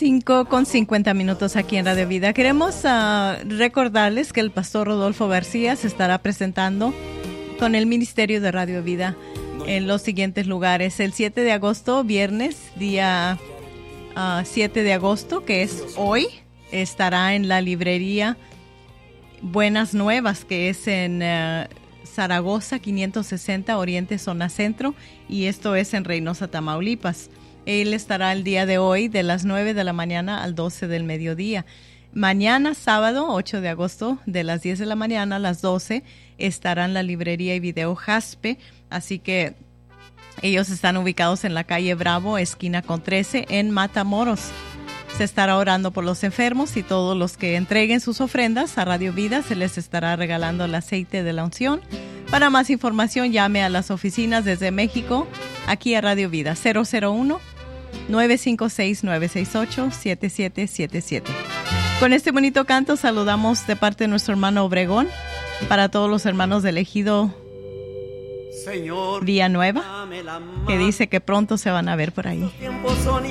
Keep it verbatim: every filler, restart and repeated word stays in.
cinco con cincuenta minutos aquí en Radio Vida. Queremos uh, recordarles que el pastor Rodolfo García se estará presentando con el Ministerio de Radio Vida en los siguientes lugares. El siete de agosto, viernes, día uh, siete de agosto, que es hoy, estará en la librería Buenas Nuevas, que es en uh, Zaragoza, quinientos sesenta Oriente, zona centro, y esto es en Reynosa, Tamaulipas. Él estará el día de hoy de las nueve de la mañana al doce del mediodía. Mañana, sábado, ocho de agosto, de las diez de la mañana a las doce, estará en la librería y video Jaspe. Así que ellos están ubicados en la calle Bravo, esquina con trece, en Matamoros. Se estará orando por los enfermos y todos los que entreguen sus ofrendas a Radio Vida se les estará regalando el aceite de la unción. Para más información, llame a las oficinas desde México, aquí a Radio Vida, cero cero uno, nueve cinco seis, nueve seis ocho, siete siete siete siete. Con este bonito canto saludamos de parte de nuestro hermano Obregón, para todos los hermanos del ejido Villanueva, que dice que pronto se van a ver por ahí.